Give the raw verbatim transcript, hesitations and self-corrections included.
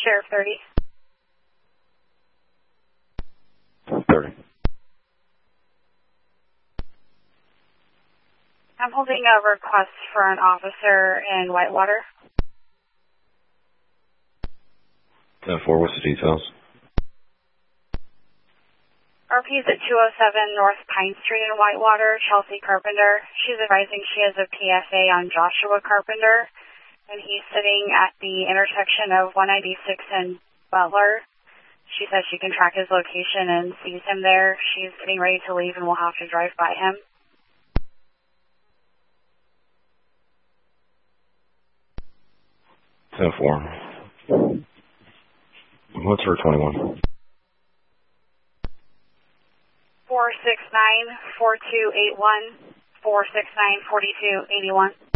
Sheriff thirty. thirty. I'm holding a request for an officer in Whitewater. ten four, what's the details? R P is at two oh seven North Pine Street in Whitewater, Chelsea Carpenter. She's advising she has a P S A on Joshua Carpenter, and he's sitting at the intersection of one ninety-six and Butler. She says she can track his location and sees him there. She's getting ready to leave and will have to drive by him. ten four. What's her twenty-one? four six nine, four two eight one, four six nine, four two eight one.